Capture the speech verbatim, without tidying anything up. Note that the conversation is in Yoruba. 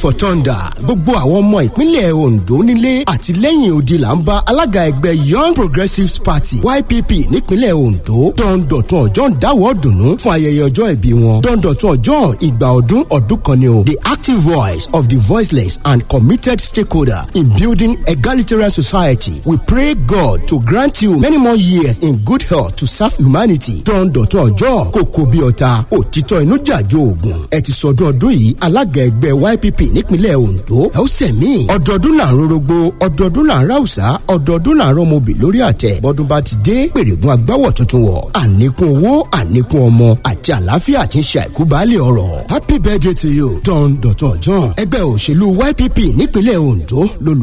for thunder gbogbo àwọn ọmọ ìpínlẹ̀ Ondo nílé àti lẹ́yìn odi là ń bá alága ẹgbẹ́ Young Progressives Party Y P P nípínlẹ̀ Ondo Don Dọ̀tun Ọjọ́ ń dáwọ́ dùnú fún ayẹyẹ ọjọ́ ìbí wọn. Don Dọ̀tun Ọjọ́ ìgbà ọdún ọdún kan ni o. The active voice of the voiceless and committed stakeholder in building egalitarian society. We pray God to grant you many more years in good health to serve humanity. Don Dọ̀tun Ọjọ́ kòkó bí ọ̀tá òtítọ́ inú jàjọ ògùn. Ẹ ti sọdún ọdún yìí alága ẹgbẹ́ Y P P nípínlẹ̀ Ondo. Ẹ ó sẹ̀mí. Ọdọọdún là ń rorogbo, ọdọọdún là ń ráùsá, ọdọọdún là ń rọmọbì lórí àtẹ. Bọ́dún bá ti dé pèrègùn agbáwọ̀ tuntun wọ̀. Àníkún owó, àníkún ọmọ àti àlàáfíà ti ń ṣe àìkúbálẹ̀ ọ̀rọ̀. Happy birthday to you, Don Dọ̀tun Ọjọ́. Ẹgbẹ́ òṣèlú Y P P nípínlẹ̀ Ondo ló